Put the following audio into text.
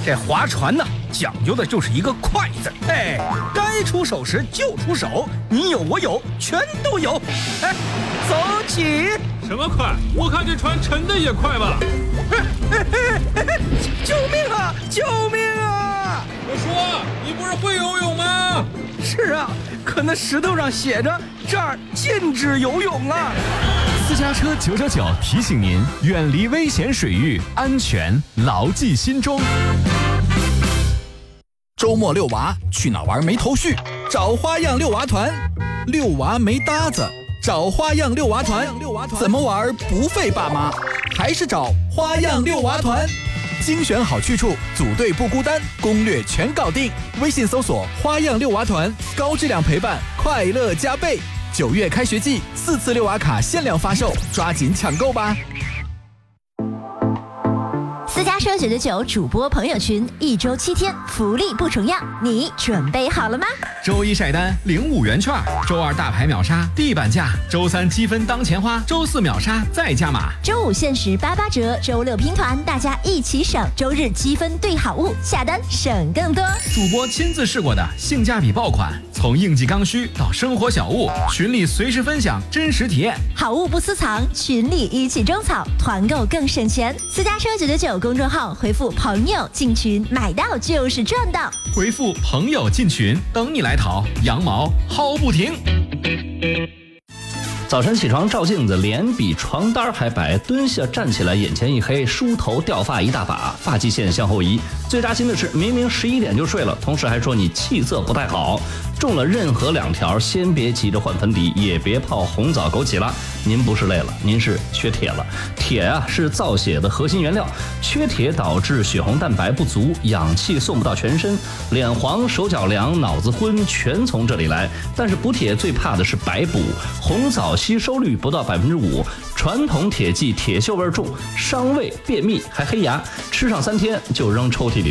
这划船呢，讲究的就是一个快字。哎，该出手时就出手，你有我有，全都有。哎，走起！ 什么快？我看这船沉的也快吧。 救命啊！救命啊！ 我说，你不是会游泳吗？ 是啊，可那石头上写着这儿禁止游泳啊。 私家车999提醒您，远离危险水域，安全牢记心中。 周末遛娃去哪玩没头绪？找花样遛娃团。遛娃没搭子，找花样遛娃团。怎么玩不费爸妈？还是找花样遛娃团。精选好去处，组队不孤单，攻略全搞定。微信搜索花样遛娃团，高质量陪伴，快乐加倍。9月开学季，4次遛娃卡限量发售，抓紧抢购吧！ 私家车999主播朋友群，1周7天，福利不重样，你准备好了吗？ 周一晒单领5元券，周二大牌秒杀地板价，周三积分当钱花，周四秒杀再加码， 周五限时88折，周六拼团，大家一起省，周日积分兑好物，下单省更多。 主播亲自试过的性价比爆款，从应季刚需到生活小物，群里随时分享真实体验， 好物不私藏，群里一起种草，团购更省钱。私家车999公众号回复朋友进群，买到就是赚到。 回复朋友进群，等你来淘，羊毛薅不停。 早晨起床照镜子，脸比床单还白，蹲下站起来眼前一黑，梳头掉发一大把，发际线向后移。最扎心的是，明明11点就睡了，同事还说你气色不太好。中了任何2条，先别急着换粉底，也别泡红枣枸杞了。您不是累了，您是缺铁了。铁啊是造血的核心原料，缺铁导致血红蛋白不足，氧气送不到全身，脸黄、手脚凉、脑子昏，全从这里来。但是补铁最怕的是白补，红枣吸收率不到5%，传统铁剂铁锈味重，伤胃、便秘还黑牙，吃上3天就扔抽屉里。